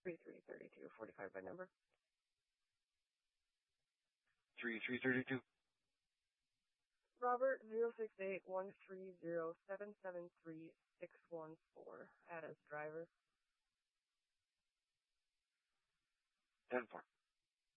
3332, 45 by number. 3332. Robert 068130773 614. Add as driver. 10-4.